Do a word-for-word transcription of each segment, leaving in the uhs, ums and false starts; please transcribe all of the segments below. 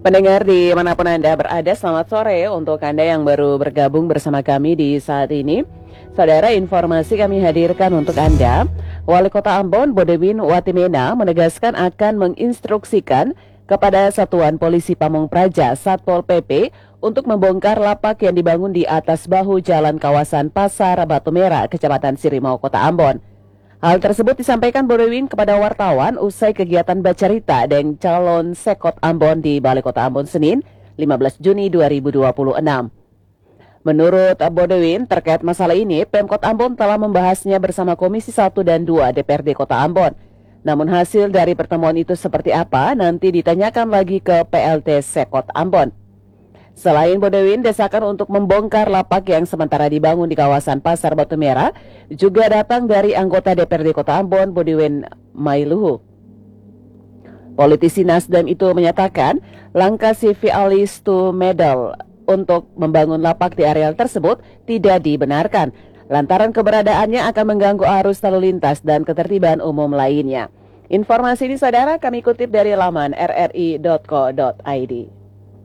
Pendengar dimanapun Anda berada, selamat sore untuk Anda yang baru bergabung bersama kami di saat ini. Saudara, informasi kami hadirkan untuk Anda. Wali Kota Ambon, Bodewin Watimena, menegaskan akan menginstruksikan kepada Satuan Polisi Pamong Praja, Satpol P P, untuk membongkar lapak yang dibangun di atas bahu jalan kawasan Pasar Batu Merah, Kecamatan Sirimau, Kota Ambon. Hal tersebut disampaikan Bodewin kepada wartawan usai kegiatan Bacarita dan calon Sekot Ambon di Balai Kota Ambon Senin, lima belas Juni dua ribu dua puluh enam. Menurut Bodewin, terkait masalah ini, Pemkot Ambon telah membahasnya bersama Komisi satu dan dua D P R D Kota Ambon. Namun hasil dari pertemuan itu seperti apa, nanti ditanyakan lagi ke P L T Sekot Ambon. Selain Bodewin, desakan untuk membongkar lapak yang sementara dibangun di kawasan Pasar Batu Merah juga datang dari anggota D P R D Kota Ambon, Bodewin Mailuhu. Politisi Nasdem itu menyatakan langkah C V Alis to Medal untuk membangun lapak di areal tersebut tidak dibenarkan, lantaran keberadaannya akan mengganggu arus lalu lintas dan ketertiban umum lainnya. Informasi ini, saudara, kami kutip dari laman r r i dot co dot i d.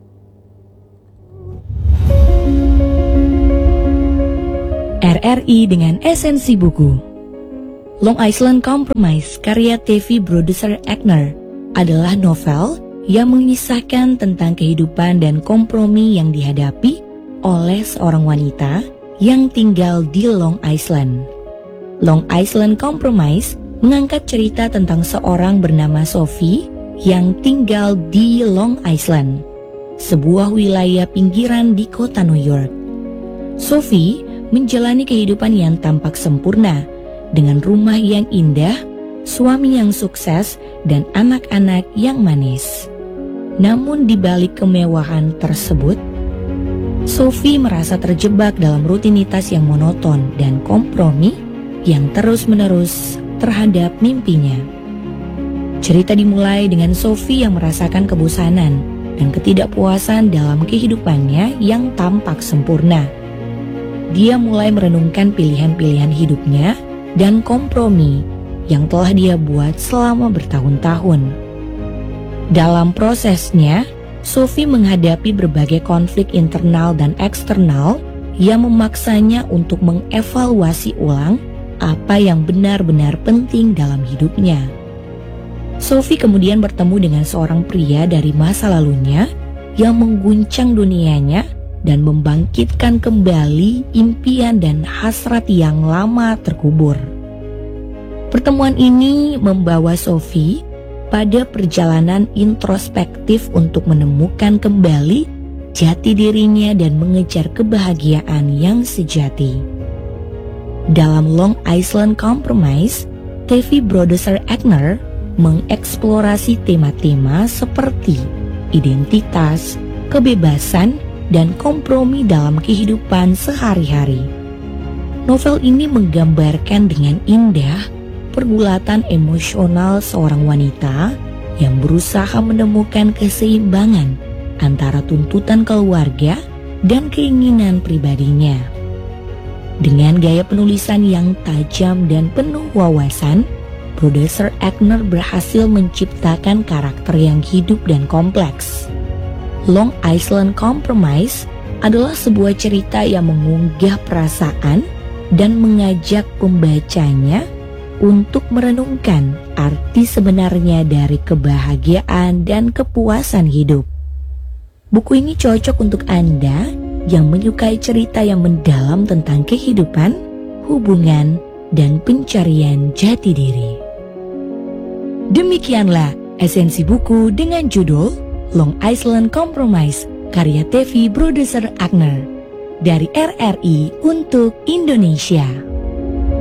R R I dengan esensi buku. Long Island Compromise karya T V Brodesser Agner adalah novel yang mengisahkan tentang kehidupan dan kompromi yang dihadapi oleh seorang wanita yang tinggal di Long Island. Long Island Compromise mengangkat cerita tentang seorang bernama Sophie yang tinggal di Long Island, sebuah wilayah pinggiran di kota New York. Sophie menjalani kehidupan yang tampak sempurna, dengan rumah yang indah, suami yang sukses, dan anak-anak yang manis. Namun di balik kemewahan tersebut, Sophie merasa terjebak dalam rutinitas yang monoton dan kompromi yang terus-menerus terhadap mimpinya. Cerita dimulai dengan Sophie yang merasakan kebosanan dan ketidakpuasan dalam kehidupannya yang tampak sempurna. Dia mulai merenungkan pilihan-pilihan hidupnya dan kompromi yang telah dia buat selama bertahun-tahun. Dalam prosesnya, Sophie menghadapi berbagai konflik internal dan eksternal yang memaksanya untuk mengevaluasi ulang apa yang benar-benar penting dalam hidupnya. Sophie kemudian bertemu dengan seorang pria dari masa lalunya yang mengguncang dunianya dan membangkitkan kembali impian dan hasrat yang lama terkubur. Pertemuan ini membawa Sophie pada perjalanan introspektif untuk menemukan kembali jati dirinya dan mengejar kebahagiaan yang sejati. Dalam Long Island Compromise, T V Brodesser Agner mengeksplorasi tema-tema seperti identitas, kebebasan, dan kompromi dalam kehidupan sehari-hari. Novel ini menggambarkan dengan indah pergulatan emosional seorang wanita yang berusaha menemukan keseimbangan antara tuntutan keluarga dan keinginan pribadinya. Dengan gaya penulisan yang tajam dan penuh wawasan, Brodesser Agner berhasil menciptakan karakter yang hidup dan kompleks. Long Island Compromise adalah sebuah cerita yang mengunggah perasaan dan mengajak pembacanya untuk merenungkan arti sebenarnya dari kebahagiaan dan kepuasan hidup. Buku ini cocok untuk Anda yang menyukai cerita yang mendalam tentang kehidupan, hubungan, dan pencarian jati diri. Demikianlah esensi buku dengan judul Long Island Compromise karya T V Brodesser Agner dari R R I untuk Indonesia.